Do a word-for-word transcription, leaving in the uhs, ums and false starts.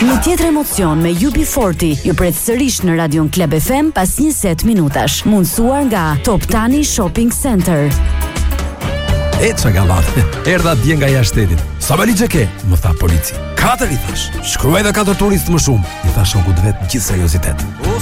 Një tjetër emocion me U B quaranta ju pret sërish në Radion Club F M pas njëzet minutash. Mundsuar nga Top Tani Shopping Center. E që nga latë, erdha dje nga jashtë shtetit. Sa me ligje ke? Më tha polici. Katër i thash. Shkruaj dhe katër turistë më shumë. I thash shokut vetë gjithë seriozitet.